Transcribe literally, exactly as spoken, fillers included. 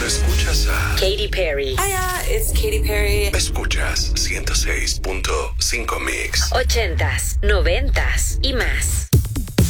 escuchas a Katy Perry. Hiya, it's Katy Perry. Escuchas ciento seis punto cinco Mix. Ochentas, noventas y más.